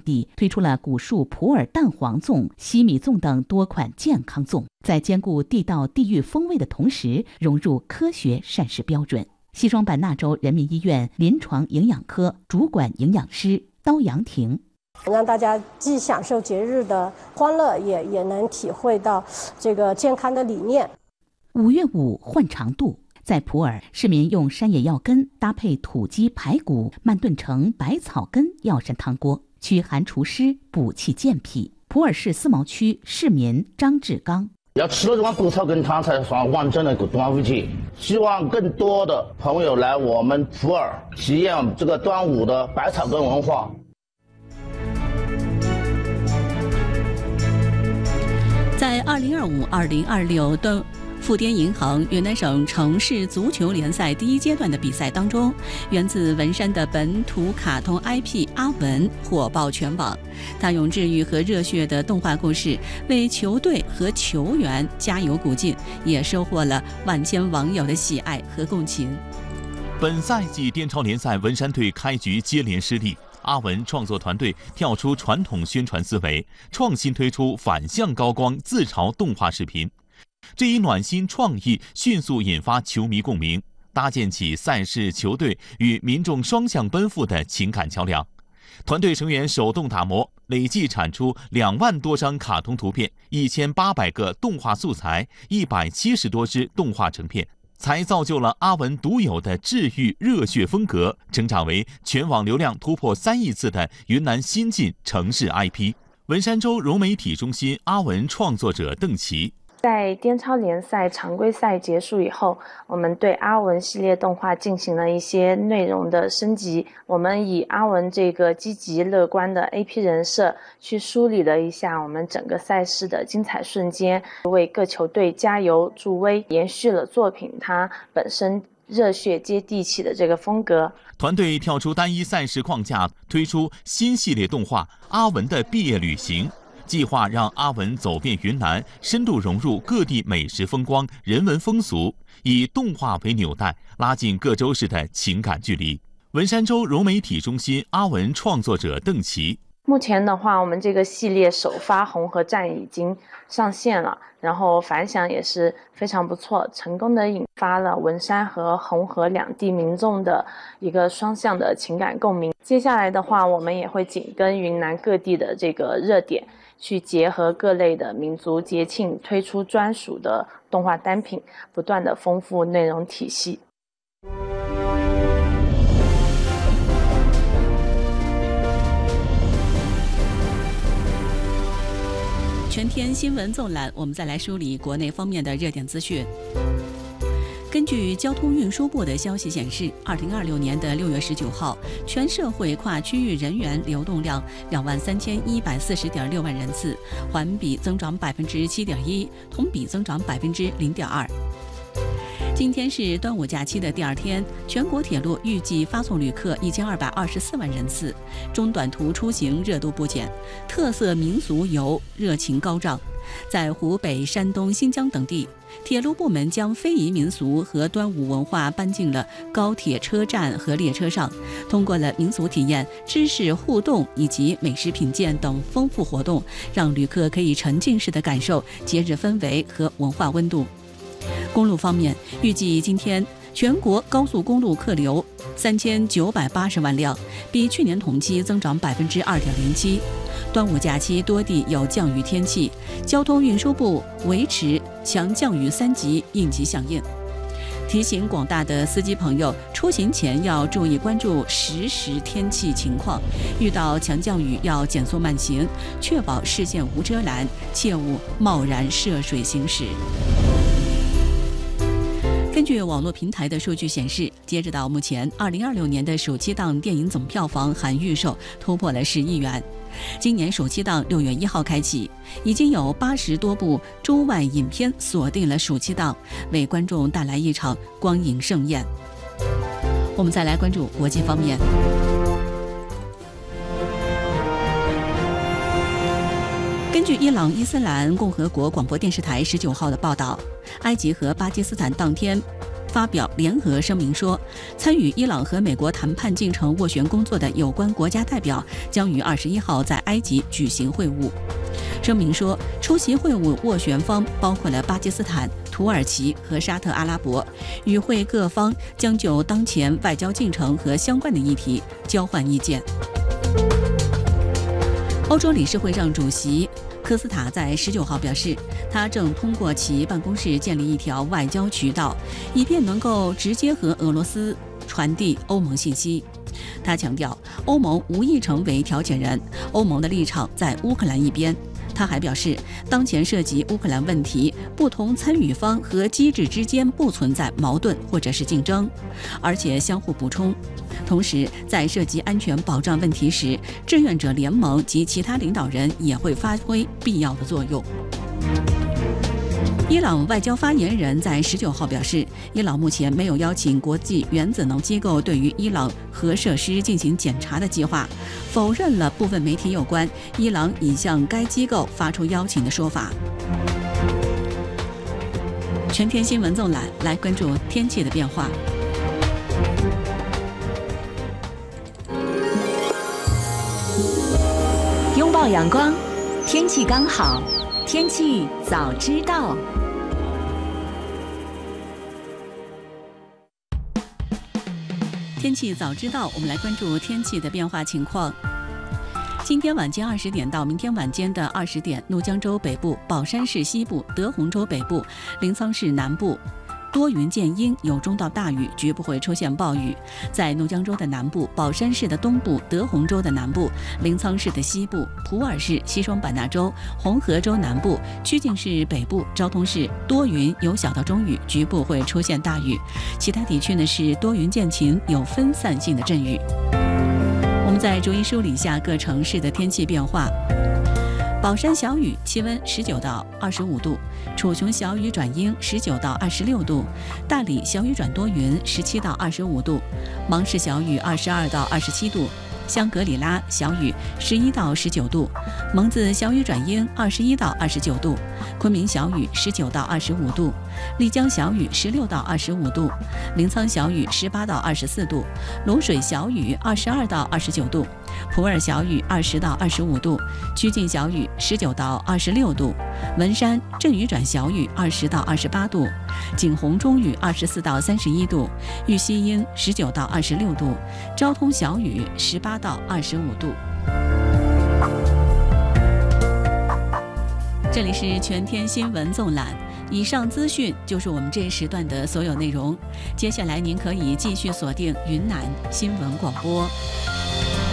地推出了古树普洱蛋黄粽、西米粽等多款健康粽，在兼顾地道地域风味的同时，融入科学膳食标准。西双版纳州人民医院临床营养科主管营养师刀阳婷， 让大家既享受节日的欢乐，也能体会到这个健康的理念。 5月5换肠肚，在普洱，市民用山野药根搭配土鸡排骨慢炖成百草根药膳汤锅，驱寒除湿，补气健脾。普洱市思茅区市民张志刚， 要吃了这碗百草根汤才算完整的端午节。希望更多的朋友来我们普洱体验这个端午的百草根文化。 在2025-2026的富滇银行云南省城市足球联赛第1阶段的比赛当中，源自文山的本土卡通 IP 阿文火爆全网。他用治愈和热血的动画故事为球队和球员加油鼓劲，也收获了万千网友的喜爱和共情。 本赛季滇超联赛文山队开局接连失利，阿文创作团队跳出传统宣传思维，创新推出反向高光自嘲动画视频。这一暖心创意迅速引发球迷共鸣，搭建起赛事、球队与民众双向奔赴的情感桥梁。团队成员手动打磨，累计产出2万多张卡通图片、1800个动画素材、170多支动画成片，才造就了阿文独有的治愈热血风格，成长为全网流量突破3亿次的云南新晋城市 IP。文山州融媒体中心阿文创作者邓琦， 在滇超联赛常规赛结束以后，我们对阿文系列动画进行了一些内容的升级。我们以阿文这个积极乐观的 AP 人设，去梳理了一下我们整个赛事的精彩瞬间，为各球队加油助威，延续了作品它本身热血接地气的这个风格。 团队跳出单一赛事框架，推出新系列动画《阿文的毕业旅行》。计划让阿文走遍云南，深度融入各地美食风光、人文风俗，以动画为纽带，拉近各州市的情感距离。文山州融媒体中心阿文创作者邓琦， 目前的话，我们这个系列首发红河站已经上线了，然后反响也是非常不错，成功的引发了文山和红河两地民众的一个双向的情感共鸣。接下来的话，我们也会紧跟云南各地的这个热点，去结合各类的民族节庆，推出专属的动画单品，不断的丰富内容体系。 全天新闻纵览，我们再来梳理国内方面的热点资讯。根据交通运输部的消息显示，2026年的6月19号，全社会跨区域人员流动量23140.6万人次，环比增长7.1%，同比增长0.2%。今天是端午假期的第2天，全国铁路预计发送旅客1224万人次，中短途出行热度不减，特色民俗游热情高涨。在湖北、山东、新疆等地，铁路部门将非遗民俗和端午文化搬进了高铁车站和列车上，通过了民俗体验、知识互动以及美食品鉴等丰富活动，让旅客可以沉浸式的感受节日氛围和文化温度。公路方面，预计今天全国高速公路客流3980万辆，比去年同期增长2.07%。端午假期多地有降雨天气，交通运输部维持强降雨3级应急响应，提醒广大的司机朋友出行前要注意关注实时天气情况，遇到强降雨要减速慢行，确保视线无遮拦，切勿贸然涉水行驶。根据网络平台的数据显示，截止到目前，2026年的暑期档电影总票房含预售突破了10亿元。今年暑期档6月1号开启，已经有80多部中外影片锁定了暑期档，为观众带来一场光影盛宴。我们再来关注国际方面。根据伊朗伊斯兰共和国广播电视台19号的报道，埃及和巴基斯坦当天发表联合声明说，参与伊朗和美国谈判进程斡旋工作的有关国家代表将于21号在埃及举行会晤。声明说，出席会晤斡旋方包括了巴基斯坦、土耳其和沙特阿拉伯，与会各方将就当前外交进程和相关的议题交换意见。欧洲理事会上主席科斯塔在19号表示，他正通过其办公室建立一条外交渠道，以便能够直接和俄罗斯传递欧盟信息。他强调，欧盟无意成为调解人，欧盟的立场在乌克兰一边。他还表示，当前涉及乌克兰问题，不同参与方和机制之间不存在矛盾或者是竞争，而且相互补充。同时，在涉及安全保障问题时，志愿者联盟及其他领导人也会发挥必要的作用。伊朗外交发言人在19号表示，伊朗目前没有邀请国际原子能机构对于伊朗核设施进行检查的计划，否认了部分媒体有关伊朗已向该机构发出邀请的说法。全天新闻纵览来关注天气的变化。 拥抱阳光，天气刚好，天气早知道。 天气早知道，我们来关注天气的变化情况。今天晚间20点到明天晚间的20点，怒江州北部、保山市西部、德宏州北部、临沧市南部多云见阴，有中到大雨，局部会出现暴雨。在怒江州的南部、保山市的东部、德宏州的南部、临沧市的西部、普洱市、西双版纳州、红河州南部、曲靖市北部、昭通市多云，有小到中雨，局部会出现大雨。其他地区呢是多云见晴，有分散性的阵雨。我们再逐一梳理一下各城市的天气变化。宝山小雨，气温19到25度；楚雄小雨转阴，19到26度；大理小雨转多云，17到25度；芒市小雨22到27度；香格里拉小雨11到19度；蒙自小雨转阴21到29度；昆明小雨19到25度；丽江小雨16到25度；临沧小雨18到24度；卤水小雨22到29度；普洱小雨20到25度；曲靖小雨19到26度；文山阵雨转小雨20到28度；景洪中雨24到31度；玉溪阴19到26度；昭通小雨18到25度。这里是全天新闻纵览，以上资讯就是我们这一时段的所有内容。接下来您可以继续锁定云南新闻广播。